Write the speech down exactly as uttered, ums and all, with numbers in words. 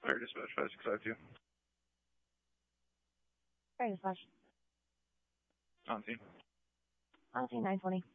Fire dispatch five six five two. Fire dispatch. On scene. On scene nine twenty.